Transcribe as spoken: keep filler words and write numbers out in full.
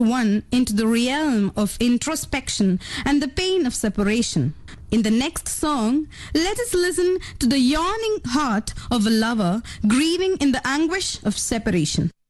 one into the realm of introspection and the pain of separation. In the next song, let us listen to the yawning heart of a lover grieving in the anguish of separation.